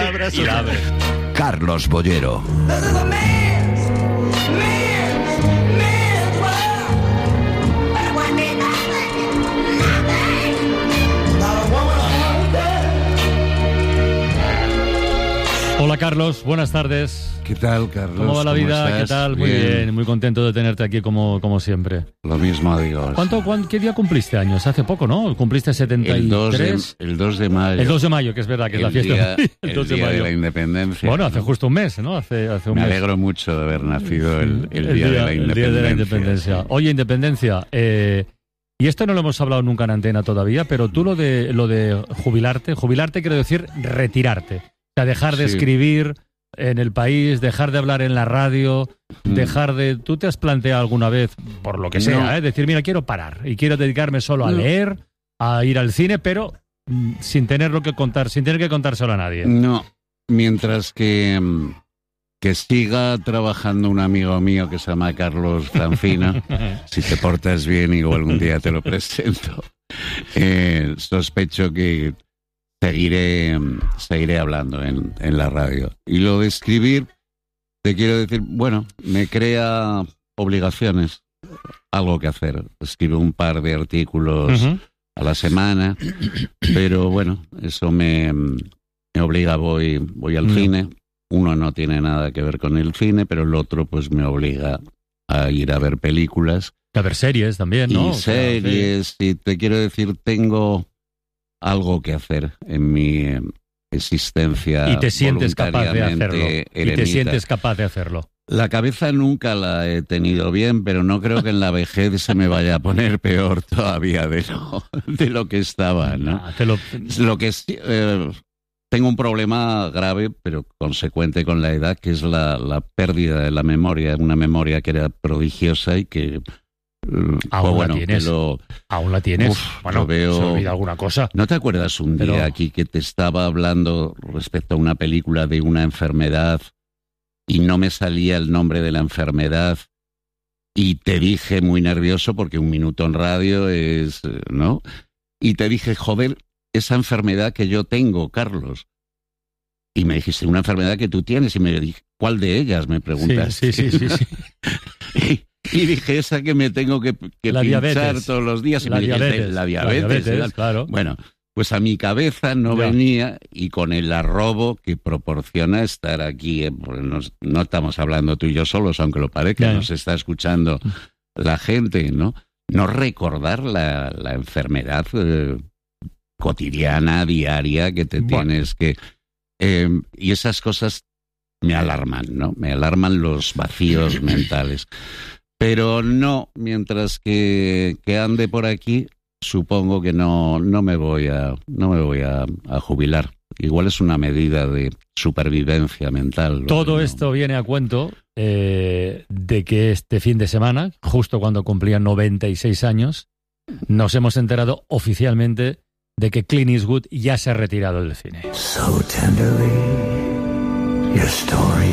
abrazo. Y la abre. Carlos Bollero. Hola Carlos, buenas tardes. ¿Qué tal, Carlos? ¿Cómo va la vida? estás? ¿Qué tal? Muy bien, muy contento de tenerte aquí como siempre. Lo mismo digo. ¿Qué día cumpliste años? Hace poco, ¿no? ¿Cumpliste 73? El 2 de mayo. El 2 de mayo, que es verdad que es la fiesta. El 2 de la independencia. Bueno, hace justo un mes, ¿no? Hace un mes. Me alegro mucho de haber nacido el día de la independencia. El día de la independencia. Oye, independencia, y esto no lo hemos hablado nunca en antena todavía, pero tú lo de jubilarte quiero decir retirarte. O sea, dejar de escribir en el país, dejar de hablar en la radio, dejar de... ¿Tú te has planteado alguna vez, por lo que sea, decir, mira, quiero parar y quiero dedicarme solo a leer, a ir al cine, pero sin tener que contárselo a nadie? No, mientras que siga trabajando un amigo mío que se llama Carlos Zancina, si te portas bien, igual un día te lo presento, sospecho que seguiré hablando en la radio. Y lo de escribir, te quiero decir, bueno, me crea obligaciones, algo que hacer. Escribo un par de artículos a la semana, pero bueno, eso me obliga, voy al cine. Uno no tiene nada que ver con el cine, pero el otro pues me obliga a ir a ver películas. A ver series también, ¿no? Y series, y te quiero decir, tengo algo que hacer en mi existencia. Y te sientes capaz de hacerlo. Eremita. Y te sientes capaz de hacerlo. La cabeza nunca la he tenido bien, pero no creo que en la vejez se me vaya a poner peor todavía de lo que estaba, ¿no? Lo que tengo un problema grave, pero consecuente con la edad, que es la pérdida de la memoria, una memoria que era prodigiosa y que... Aún la tienes. Aún la tienes. Bueno, veo... se olvida alguna cosa. ¿No te acuerdas un día aquí que te estaba hablando respecto a una película de una enfermedad y no me salía el nombre de la enfermedad y te dije muy nervioso porque un minuto en radio es, ¿no? Y te dije, joder, esa enfermedad que yo tengo, Carlos. Y me dijiste, una enfermedad que tú tienes. Y me dije, ¿cuál de ellas? Me preguntaste. Sí. Y dije, esa que me tengo que pinchar diabetes. todos los días. Y La diabetes. La diabetes, claro. Bueno, pues a mi cabeza no venía, y con el arrobo que proporciona estar aquí, porque no estamos hablando tú y yo solos, aunque lo parezca, nos está escuchando la gente, ¿no? No recordar la enfermedad cotidiana, diaria, que te tienes que... y esas cosas me alarman, ¿no? Me alarman los vacíos mentales. Pero no, mientras que ande por aquí, supongo que no me voy a jubilar. Igual es una medida de supervivencia mental. Todo esto viene a cuento de que este fin de semana, justo cuando cumplía 96 años, nos hemos enterado oficialmente de que Clint Eastwood ya se ha retirado del cine. So tenderly, your story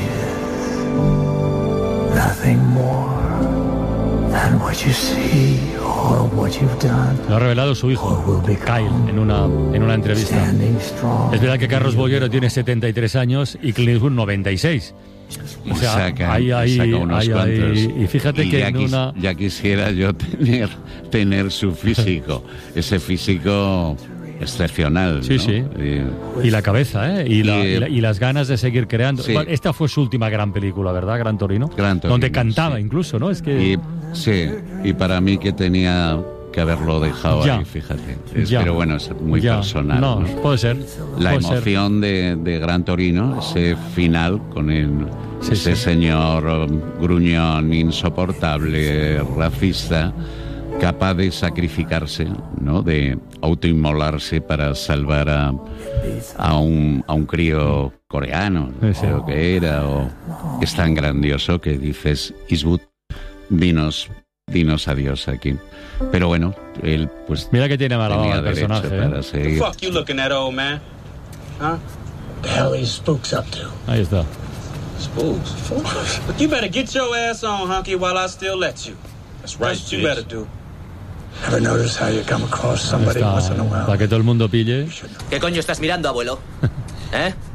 is nothing more than what you see or what you've done. Lo ha revelado su hijo, Kyle, en una entrevista. Es verdad que Carlos Bollero tiene 73 años y Clint Eastwood 96. O sea, saca unos cuantos. Y fíjate que ya quisiera yo tener su físico, ese físico excepcional, sí, ¿no? Sí. Y la cabeza, y las ganas de seguir creando. Sí. Bueno, esta fue su última gran película, ¿verdad? Gran Torino. Donde cantaba incluso, ¿no? Es que... y para mí que tenía que haberlo dejado ahí, fíjate. Pero bueno, es muy personal. No, puede ser. La emoción de Gran Torino, ese final con ese señor gruñón, insoportable, racista, capaz de sacrificarse, ¿no? De autoinmolarse para salvar a un crío coreano, creo que era, es tan grandioso que dices, Eastwood, dinos adiós aquí. Pero bueno, él pues... Mira que tiene malvado el personaje, para seguir. Fuck you looking at, old man? Huh? The hell are these spooks up to? Ahí está. Spooks? But you better get your ass on, hunky, while I still let you. That's right, That's what you better do. Ever notice how you come across somebody once in a while? Para que todo el mundo pille. ¿Qué coño estás mirando, abuelo? ¿Eh?